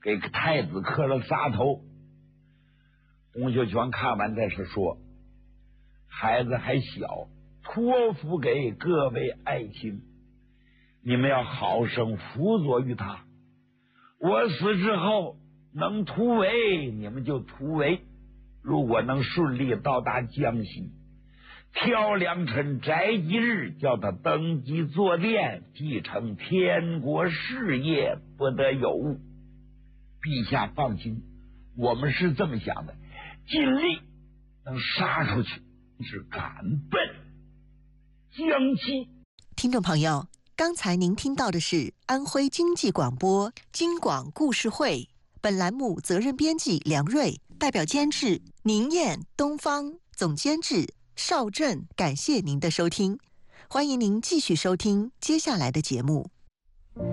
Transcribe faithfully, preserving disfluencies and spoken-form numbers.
给太子磕了仨头。洪秀全看完再是说，孩子还小，托付给各位爱卿，你们要好生辅佐于他。我死之后能突围你们就突围，如果能顺利到达江西，挑良辰摘吉日，叫他登基坐殿，继承天国事业，不得有误。陛下放心，我们是这么想的，尽力能杀出去，是赶奔江西。 听众朋友，刚才您听到的是安徽经济广播京广故事会，本栏目责任编辑梁瑞，代表监制宁燕、东方，总监制邵振。感谢您的收听，欢迎您继续收听接下来的节目。